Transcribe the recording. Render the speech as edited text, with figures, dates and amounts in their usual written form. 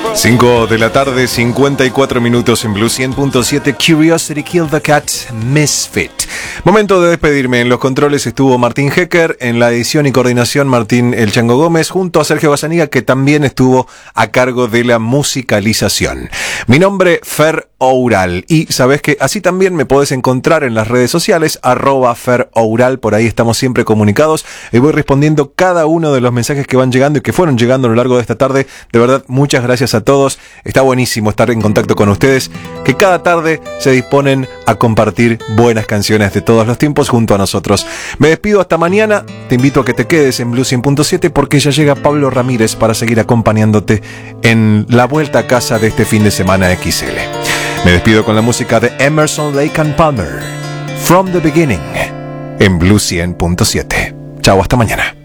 5 de la tarde, 54 minutos en Blue 100.7. Curiosity Killed the Cat, Misfit. Momento de despedirme. En los controles estuvo Martín Hecker, en la edición y coordinación Martín El Chango Gómez, junto a Sergio Gazzaniga, que también estuvo a cargo de la musicalización. Mi nombre, Fer Oural, y sabes que así también me podés encontrar en las redes sociales, @FerOural, por ahí estamos siempre comunicados y voy respondiendo cada uno de los mensajes que van llegando y que fueron llegando a lo largo de esta tarde. De verdad, muchas gracias a todos. Está buenísimo estar en contacto con ustedes, que cada tarde se disponen a compartir buenas canciones de todos los tiempos junto a nosotros. Me despido hasta mañana. Te invito a que te quedes en Blue 100.7 porque ya llega Pablo Ramírez para seguir acompañándote en la vuelta a casa de este fin de semana XL. Me despido con la música de Emerson, Lake and Palmer, From the Beginning, en Blue 100.7. Chao, hasta mañana.